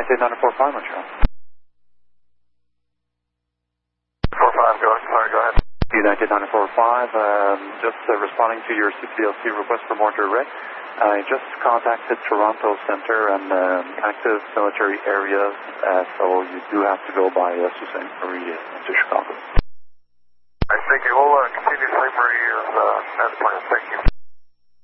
United 945, Montreal. 45, sorry, go ahead. United 945, just responding to your CPLC request for more direct. I just contacted Toronto Center and active military areas, so you do have to go by Sault Ste. Marie to Chicago. I think you will continue St. Marie as planned. Thank you.